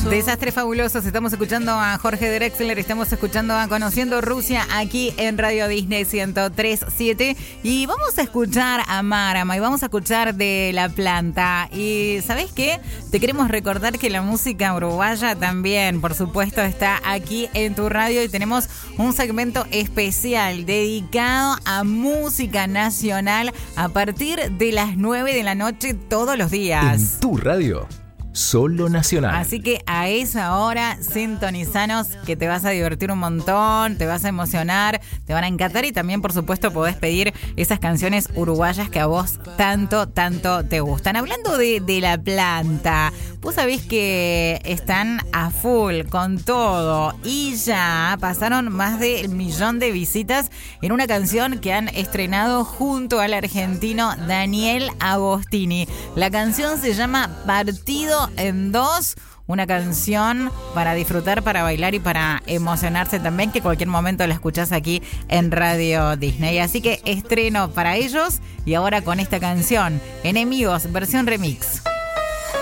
Desastres fabulosos. Estamos escuchando a Jorge Drexler, estamos escuchando a Conociendo Rusia aquí en Radio Disney 103.7 y vamos a escuchar a Marama y vamos a escuchar de La Planta. Y ¿sabés qué? Te queremos recordar que la música uruguaya también, por supuesto, está aquí en tu radio y tenemos un segmento especial dedicado a música nacional a partir de las 9 de la noche todos los días. En tu radio. Solo nacional. Así que a esa hora sintonizanos que te vas a divertir un montón, te vas a emocionar, te van a encantar y también por supuesto podés pedir esas canciones uruguayas que a vos tanto te gustan. Hablando de La Planta, vos sabés que están a full con todo y ya pasaron más de 1 millón de visitas en una canción que han estrenado junto al argentino Daniel Agostini. La canción se llama Partido en Dos, una canción para disfrutar, para bailar y para emocionarse también, que cualquier momento la escuchás aquí en Radio Disney. Así que estreno para ellos y ahora con esta canción, Enemigos, versión remix.